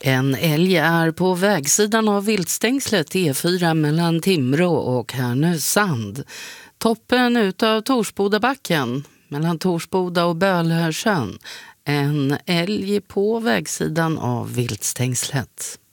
En älg är på vägsidan av viltstängslet E4 mellan Timrå och Härnösand. Toppen utav Torsbodabacken mellan Torsboda och Bölhörsjön. En älg på vägsidan av viltstängslet.